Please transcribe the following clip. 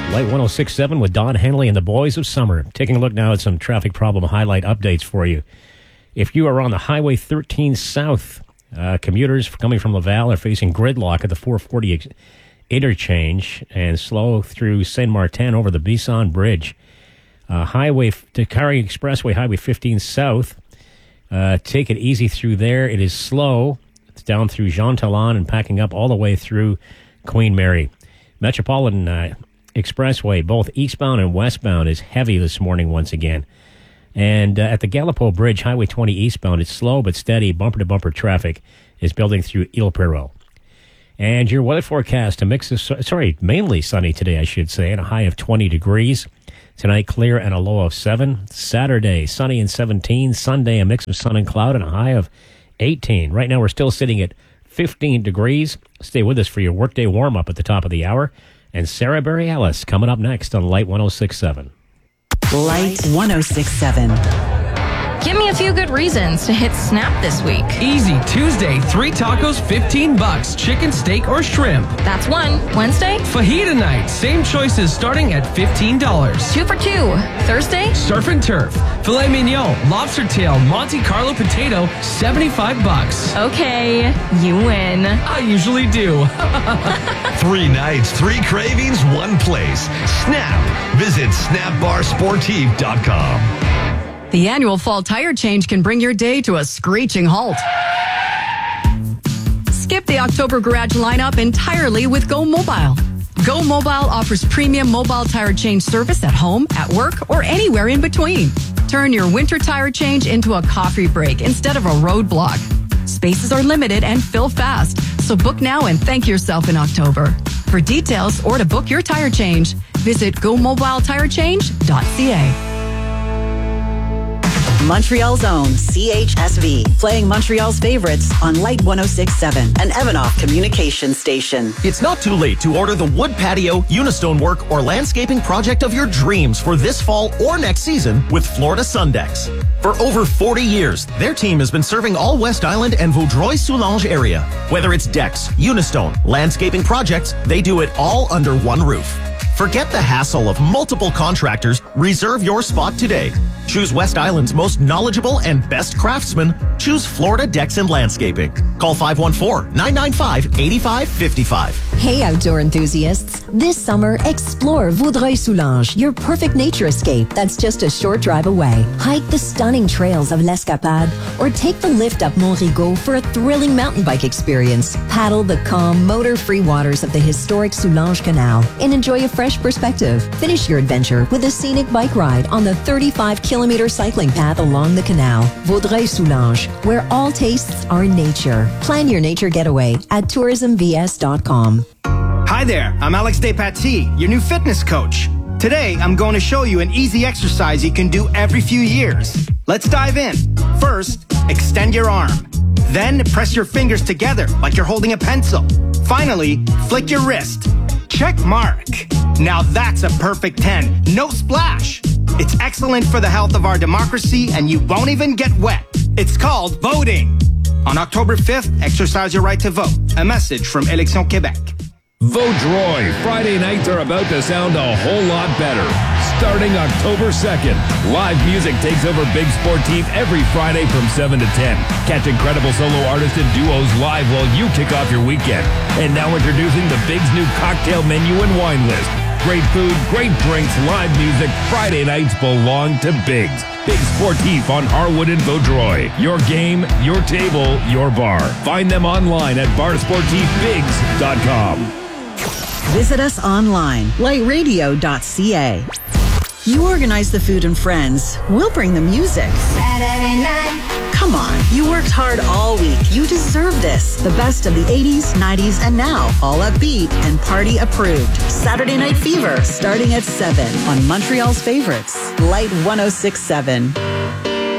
Light 106.7 with Don Henley and the Boys of Summer. Taking a look now at some traffic problem highlight updates for you. If you are on the Highway 13 South, commuters coming from Laval are facing gridlock at the 440 interchange and slow through Saint Martin over the Bisson Bridge. Highway to Carring Expressway, Highway 15 South. Take it easy through there. It is slow. It's down through Jean Talon and packing up all the way through Queen Mary. Metropolitan Expressway, both eastbound and westbound, is heavy this morning once again. And at the Gallipo Bridge, Highway 20 eastbound, it's slow but steady. Bumper-to-bumper traffic is building through Ile Perrot. And your weather forecast, mainly sunny today, I should say, and a high of 20 degrees. Tonight, clear and a low of 7. Saturday, sunny and 17. Sunday, a mix of sun and cloud and a high of 18. Right now, we're still sitting at 15 degrees. Stay with us for your workday warm-up at the top of the hour. And Sarah Barry Ellis coming up next on Light 106.7. Light 106.7. Give me a few good reasons to hit Snap this week. Easy. Tuesday, 3 tacos, $15. Chicken, steak, or shrimp. That's one. Wednesday? Fajita night. Same choices starting at $15. 2 for $2. Thursday? Surf and turf. Filet mignon, lobster tail, Monte Carlo potato, $75. Okay, you win. I usually do. 3 nights, 3 cravings, 1 place. Snap. Visit snapbarsportive.com. The annual fall tire change can bring your day to a screeching halt. Skip the October garage lineup entirely with Go Mobile. Go Mobile offers premium mobile tire change service at home, at work, or anywhere in between. Turn your winter tire change into a coffee break instead of a roadblock. Spaces are limited and fill fast, so book now and thank yourself in October. For details or to book your tire change, visit GoMobileTireChange.ca. Montreal's own CHSV, playing Montreal's favorites on Light 106.7, an Evanoff communication station. It's not too late to order the wood patio, Unistone work, or landscaping project of your dreams for this fall or next season with Florida Sundex. For over 40 years, their team has been serving all West Island and Vaudreuil-Soulanges area. Whether it's decks, Unistone, landscaping projects, they do it all under one roof. Forget the hassle of multiple contractors. Reserve your spot today. Choose West Island's most knowledgeable and best craftsmen. Choose Florida Decks and Landscaping. Call 514-995-8555. Hey, outdoor enthusiasts. This summer, explore Vaudreuil-Soulanges, your perfect nature escape that's just a short drive away. Hike the stunning trails of l'Escapade or take the lift up Mont Rigaud for a thrilling mountain bike experience. Paddle the calm, motor-free waters of the historic Soulanges Canal and enjoy a fresh perspective. Finish your adventure with a scenic bike ride on the 35-kilometer cycling path along the canal. Vaudreuil-Soulanges, where all tastes are nature. Plan your nature getaway at tourismvs.com. Hi there, I'm Alex Despatie, your new fitness coach. Today, I'm going to show you an easy exercise you can do every few years. Let's dive in. First, extend your arm. Then, press your fingers together like you're holding a pencil. Finally, flick your wrist. Check mark. Now that's a perfect 10. No splash. It's excellent for the health of our democracy, and you won't even get wet. It's called voting. On October 5th, exercise your right to vote. A message from Élections Québec. Vaudreuil. Friday nights are about to sound a whole lot better. Starting October 2nd, live music takes over Big Sportif every Friday from 7 to 10. Catch incredible solo artists and duos live while you kick off your weekend. And now introducing the Big's new cocktail menu and wine list. Great food, great drinks, live music. Friday nights belong to Big's. Big Sportif on Harwood and Vaudreuil. Your game, your table, your bar. Find them online at barsportifbigs.com. Visit us online, lightradio.ca. You organize the food and friends. We'll bring the music. Saturday night. Come on, you worked hard all week. You deserve this. The best of the 80s, 90s, and now. All upbeat and party approved. Saturday Night Fever, starting at 7 on Montreal's favorites. Light 106.7.